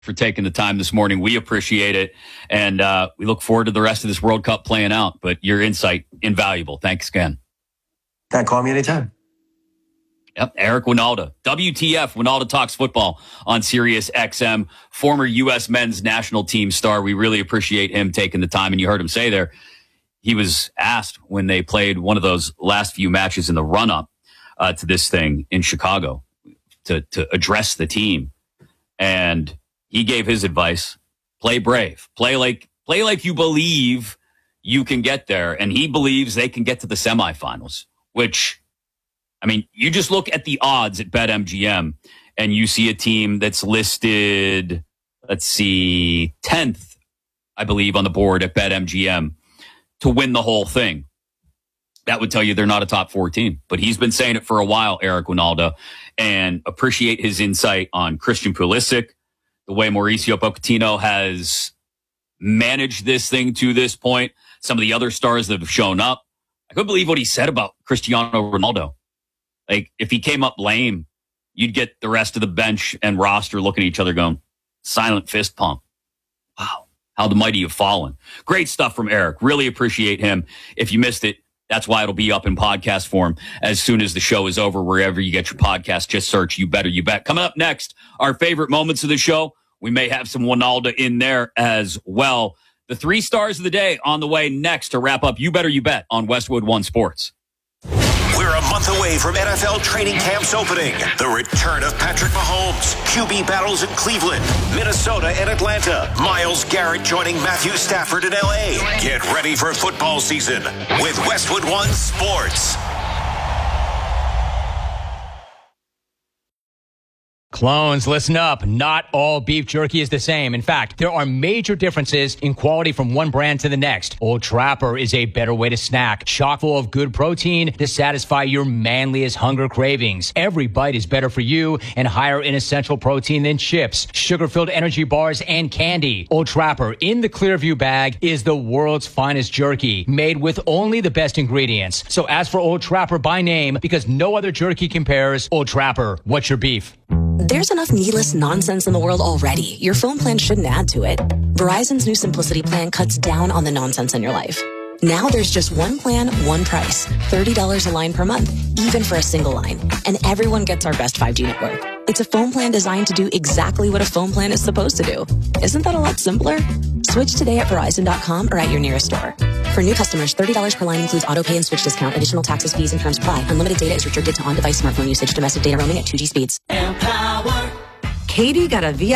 for taking the time this morning. We appreciate it. And we look forward to the rest of this World Cup playing out. But your insight, invaluable. Thanks again. Call me anytime. Yep, Eric Wynalda. WTF, Wynalda Talks Football on Sirius XM. Former U.S. men's national team star. We really appreciate him taking the time. And you heard him say there, he was asked when they played one of those last few matches in the run-up to this thing in Chicago to address the team. And he gave his advice: play brave, play like you believe you can get there. And he believes they can get to the semifinals, which, I mean, you just look at the odds at BetMGM and you see a team that's listed, 10th, I believe, on the board at BetMGM to win the whole thing. That would tell you they're not a top 4 team. But he's been saying it for a while, Eric Wynalda, and appreciate his insight on Christian Pulisic, the way Mauricio Pochettino has managed this thing to this point, some of the other stars that have shown up. I couldn't believe what he said about Cristiano Ronaldo. Like, if he came up lame, you'd get the rest of the bench and roster looking at each other going, silent fist pump. Wow, how the mighty have fallen. Great stuff from Eric. Really appreciate him. If you missed it, that's why it'll be up in podcast form as soon as the show is over, wherever you get your podcast. Just search You Better You Bet. Coming up next, our favorite moments of the show. We may have some Wynalda in there as well. The 3 stars of the day on the way next to wrap up You Better You Bet on Westwood One Sports. We're a month away from NFL training camps opening. The return of Patrick Mahomes, QB battles in Cleveland, Minnesota, and Atlanta. Myles Garrett joining Matthew Stafford in L.A. Get ready for football season with Westwood One Sports. Clones, listen up. Not all beef jerky is the same. In fact, there are major differences in quality from one brand to the next. Old Trapper is a better way to snack, chock full of good protein to satisfy your manliest hunger cravings. Every bite is better for you and higher in essential protein than chips, sugar-filled energy bars, and candy. Old Trapper in the Clearview bag is the world's finest jerky, made with only the best ingredients. So ask for Old Trapper by name because no other jerky compares. Old Trapper, what's your beef? There's enough needless nonsense in the world already. Your phone plan shouldn't add to it. Verizon's new Simplicity plan cuts down on the nonsense in your life. Now there's just one plan, one price. $30 a line per month, even for a single line. And everyone gets our best 5G network. It's a phone plan designed to do exactly what a phone plan is supposed to do. Isn't that a lot simpler? Switch today at Verizon.com or at your nearest store. For new customers, $30 per line includes auto pay and switch discount. Additional taxes, fees, and terms apply. Unlimited data is restricted to on-device smartphone usage. Domestic data roaming at 2G speeds. Katie got a VIP